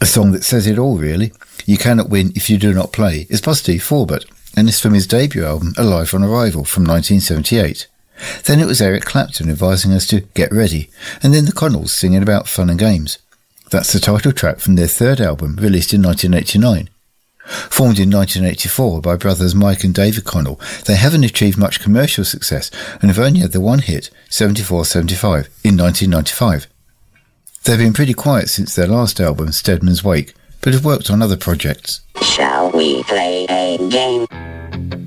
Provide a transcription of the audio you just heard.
A song that says it all, really. You Cannot Win If You Do Not Play is by Steve Forbert, and is from his debut album Alive on Arrival from 1978. Then it was Eric Clapton advising us to get ready, and then the Connells singing about fun and games. That's the title track from their third album, released in 1989. Formed in 1984 by brothers Mike and David Connell, they haven't achieved much commercial success and have only had the one hit, 74-75, in 1995. They've been pretty quiet since their last album, Steadman's Wake, but have worked on other projects. Shall we play a game?